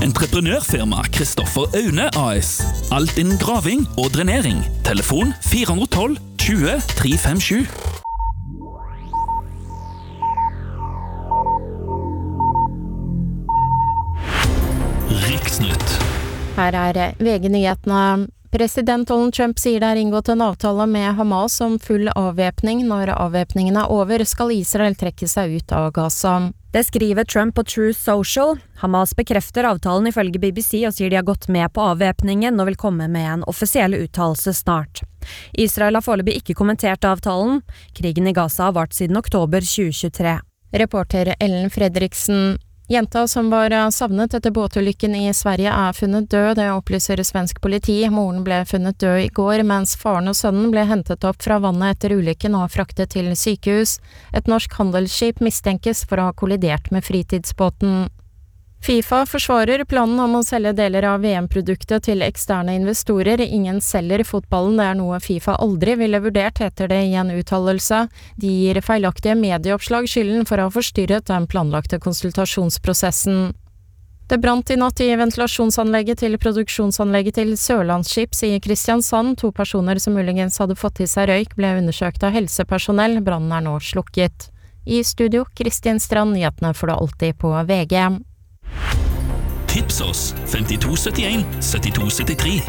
Entreprenørfirma Kristoffer Aune AS. Alt innen graving og drenering. Telefon 412 20 357. Riksnytt. Her VG-nyhetene. President Donald Trump sier det inngått en avtale med Hamas om full avvæpning. Når avvæpningen over, skal Israel trekke seg ut av Gaza. Det skriver Trump på Truth Social. Hamas bekrefter avtalen ifølge BBC og sier de har gått med på avvæpningen og vil komme med en offisiell uttalelse snart. Israel har foreløpig ikke kommentert avtalen. Krigen i Gaza har vart siden oktober 2023. Reporter Ellen Fredriksen. Jenta som var savnet etter båtulykken i Sverige funnet død, det opplyser svensk politi. Moren ble funnet død i går, mens faren og sønnen ble hentet opp fra vannet etter ulykken og fraktet til sykehus. Et norsk handelsskip mistenkes for å ha kollidert med fritidsbåten. FIFA forsvarer planen om å selge deler av VM-produktet til eksterne investorer. Ingen selger fotballen, det noe FIFA aldri ville vurdert, heter det i en uttalelse. De gir feilaktige medieoppslag skylden for å ha forstyrret den planlagte konsultasjonsprosessen. Det brant i natt i ventilasjonsanlegget til produksjonsanlegget til Sørlandschips i Kristiansand. 2 personer som muligens hadde fått i seg røyk ble undersøkt av helsepersonell. Brannen nå slukket. I studio, Kristin Strand, nyhetene får du alltid på VG. Tips oss 5271 7273.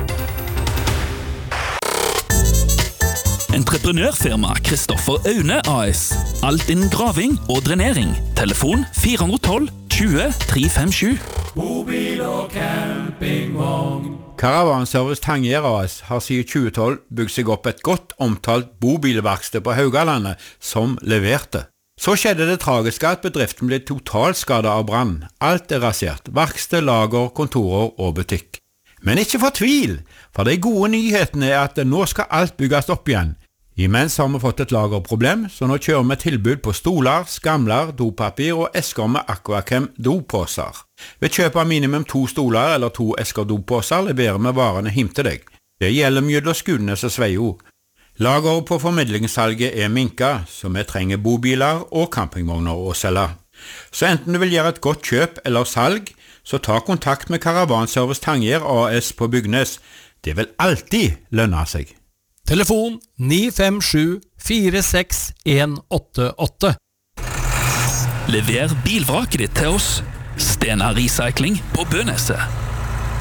Entreprenørfirma Kristoffer Aune AS. Alt innen graving og drenering. Telefon 412 20 357. Bobil og campingvogn. Caravanservice Tangier AS har siden 2012 bygd seg opp et godt omtalt bobilverksted på Haugalandet som leverte. Så skjedde det tragiske at bedriften ble totalskadet av brann. Alt rasert. Verksted, lager, kontorer og butikk. Men ikke fortvil, for de gode nyhetene at nå skal alt bygges opp igjen. Imens har vi fått et lagerproblem, så nå kjører vi tilbud på stoler, skamler, dopapir og esker med Aquachem dopåser. Ved kjøp av minimum 2 stoler eller 2 esker dopåser leverer vi varene hjem til deg. Det gjelder mellom Skudenes og Sveio. Lager på formidlingssalget minka, så vi trenger bobiler og campingvogner å selge. Så enten du vil gjøre et godt kjøp eller salg, så ta kontakt med Caravanservice Tangier AS på Bygnes. Det vil alltid lønne seg. Telefon 957 46188. Lever bilvraket ditt til oss. Stena Recycling på Bøneset.